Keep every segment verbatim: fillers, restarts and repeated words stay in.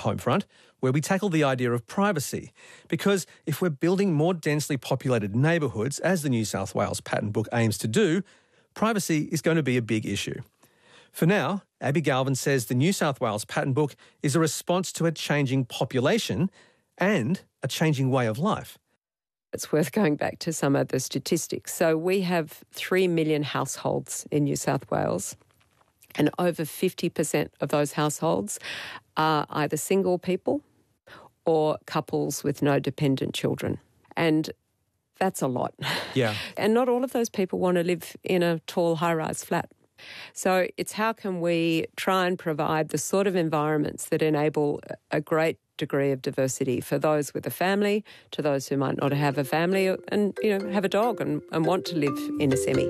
Homefront, where we tackle the idea of privacy. Because if we're building more densely populated neighbourhoods, as the New South Wales Patent Book aims to do, privacy is going to be a big issue. For now, Abby Galvin says the New South Wales Patent Book is a response to a changing population and a changing way of life. It's worth going back to some of the statistics. So we have three million households in New South Wales, and over fifty percent of those households are either single people or couples with no dependent children. And that's a lot. Yeah. And not all of those people want to live in a tall high-rise flat. So it's how can we try and provide the sort of environments that enable a great degree of diversity for those with a family, to those who might not have a family and, you know, have a dog and, and want to live in a semi.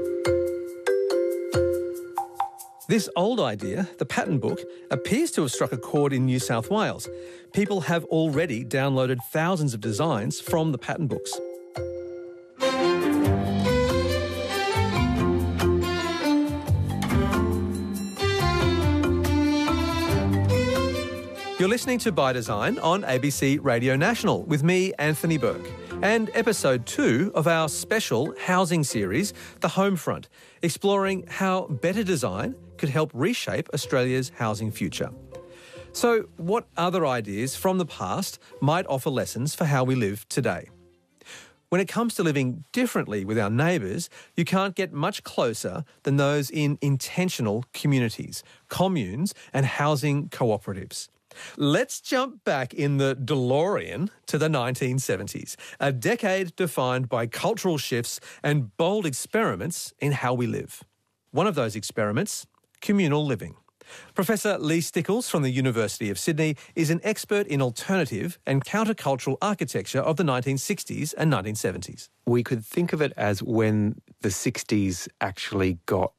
This old idea, the Patent Book, appears to have struck a chord in New South Wales. People have already downloaded thousands of designs from the patent books. You're listening to By Design on A B C Radio National with me, Anthony Burke, and episode two of our special housing series, The Homefront, exploring how better design could help reshape Australia's housing future. So, what other ideas from the past might offer lessons for how we live today? When it comes to living differently with our neighbours, you can't get much closer than those in intentional communities, communes and housing cooperatives. Let's jump back in the DeLorean to the nineteen seventies, a decade defined by cultural shifts and bold experiments in how we live. One of those experiments, communal living. Professor Lee Stickles from the University of Sydney is an expert in alternative and countercultural architecture of the nineteen sixties and nineteen seventies. We could think of it as when the sixties actually got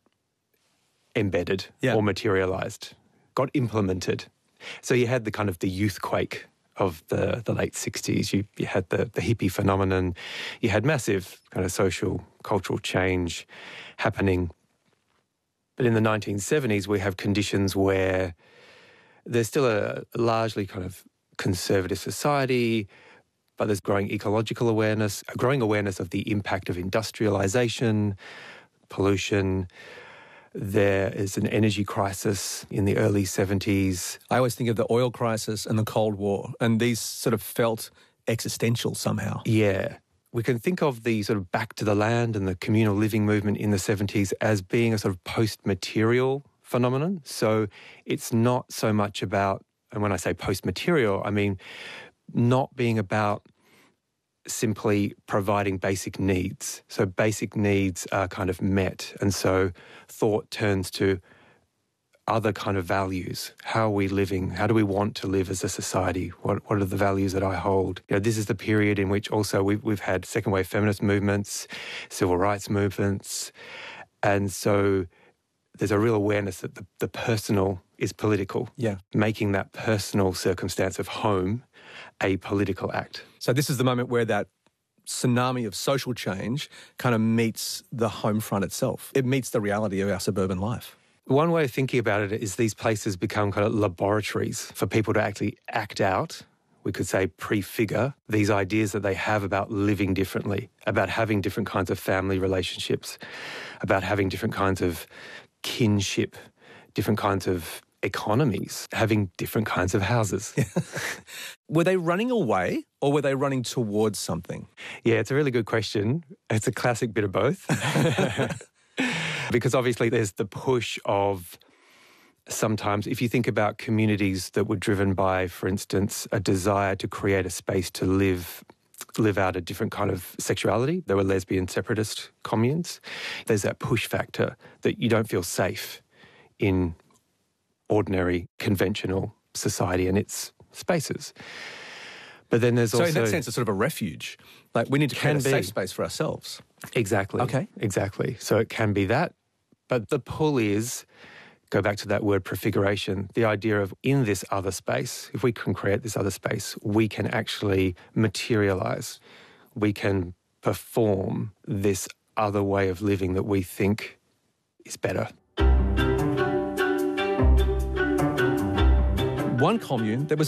embedded yeah. or materialised, got implemented. So you had the kind of the youth quake of the, the late sixties. You, you had the, the hippie phenomenon. You had massive kind of social, cultural change happening. But in the nineteen seventies, we have conditions where there's still a largely kind of conservative society, but there's growing ecological awareness, a growing awareness of the impact of industrialisation, pollution. There is an energy crisis in the early seventies. I always think of the oil crisis and the Cold War, and these sort of felt existential somehow. Yeah. We can think of the sort of back to the land and the communal living movement in the seventies as being a sort of post-material phenomenon. So it's not so much about, and when I say post-material, I mean not being about simply providing basic needs. So basic needs are kind of met, and so thought turns to other kind of values. How are we living? How do we want to live as a society? What what are the values that I hold? You know, this is the period in which also we've, we've had second wave feminist movements, civil rights movements, and so there's a real awareness that the, the personal is political. Yeah. Making that personal circumstance of home a political act. So this is the moment where that tsunami of social change kind of meets the home front itself. It meets the reality of our suburban life. One way of thinking about it is these places become kind of laboratories for people to actually act out, we could say prefigure, these ideas that they have about living differently, about having different kinds of family relationships, about having different kinds of kinship, different kinds of economies, having different kinds of houses. Were they running away or were they running towards something? Yeah, it's a really good question. It's a classic bit of both. Because obviously there's the push of sometimes, if you think about communities that were driven by, for instance, a desire to create a space to live live out a different kind of sexuality. There were lesbian separatist communes. There's that push factor that you don't feel safe in ordinary, conventional society and its spaces. But then there's so also... So in that sense, it's sort of a refuge. Like we need to create a safe space for ourselves. Exactly. Okay. Exactly. So it can be that. But the pull is, go back to that word prefiguration, the idea of in this other space, if we can create this other space, we can actually materialise. We can perform this other way of living that we think is better. One commune that was